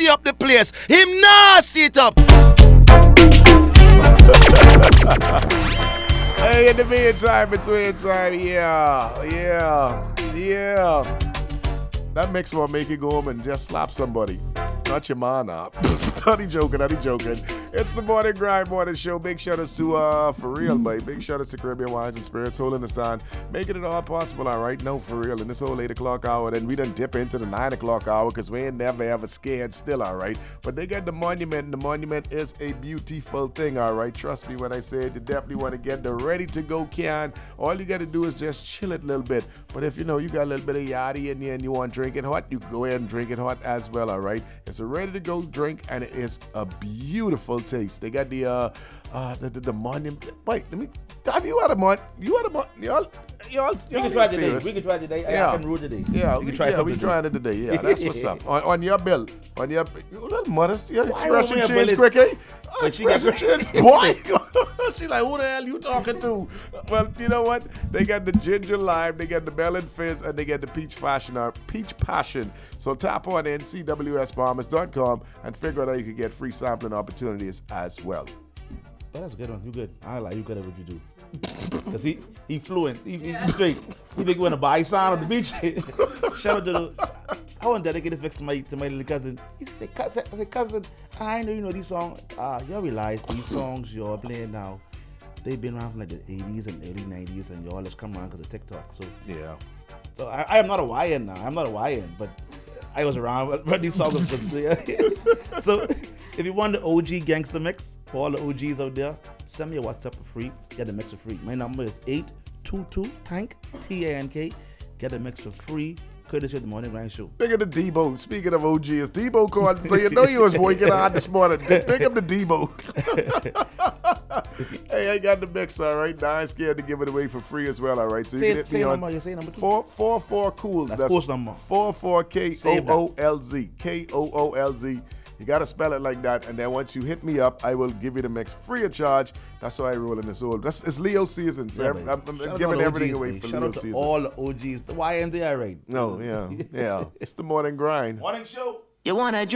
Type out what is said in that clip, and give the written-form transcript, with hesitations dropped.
nasty up the place. Him nasty it up. Hey, in the meantime, between time, yeah. That mix will make you go home and just slap somebody. Not your man up. Not he joking. It's the Morning Grind Morning Show. Big shout outs to, for real, mate. Big shout outs to Caribbean Wines and Spirits holding us down, making it all possible, all right? No, for real. In this whole 8 o'clock hour, then we done dip into the 9 o'clock hour because we ain't never ever scared still, all right? But they got the Monument, and the Monument is a beautiful thing, all right? Trust me when I say it. You definitely want to get the ready-to-go can. All you got to do is just chill it a little bit. But if you know you got a little bit of yachty in you and you want to drink it hot, you can go ahead and drink it hot as well, all right? It's a ready-to-go drink, and it is a beautiful taste. They got the Monument. Wait, let me. Have you had a Mon? You had a Mon? Y'all we can try today. We can try today. Yeah. I can rule today. Yeah, we can try something. We trying it today. Yeah, that's what's up. On your bill. On your little modest. Your expression your change bill quick, eh? But she got Expression change. Boy. She like, who the hell you talking to? Well, you know what? They got the ginger lime, they got the melon fizz, and they got the peach passion. So tap on ncwsbahamas.com and figure out how you can get free sampling opportunities as well. Yeah, that's a good one. You good. I like you good at what you do. Because he fluent. He straight. He think you want to buy sign on the beach. Shout out to the... I want to dedicate this mix to my little cousin. He said, cousin, I know you know these songs. Y'all realize these songs y'all playing now, they've been around from like the 80s and early 90s, and y'all just come around because of TikTok. So yeah. So I am not a YN now. I'm not a YN, but I was around when these songs were So if you want the OG gangster mix, for all the OGs out there, send me a WhatsApp for free. Get the mix for free. My number is 822-TANK, TANK. Get the mix for free. Courtesy of the Morning Grind Show. Big up the Debo. Speaking of OGs, Debo called, so you know you was working hard this morning. Big up the Debo. Hey, I got the mix, all right? Now I ain't scared to give it away for free as well, all right? So you can hit me on number 44 Cools. That's post number. 44 KOOLZ. KOOLZ. You got to spell it like that, and then once you hit me up, I will give you the mix free of charge. That's how I roll in this old. It's Leo season, so yeah, I'm giving everything away for Leo season. Shout out to all the OGs. The YN, they are right. No, yeah. It's the Morning Grind. Morning Show. You want to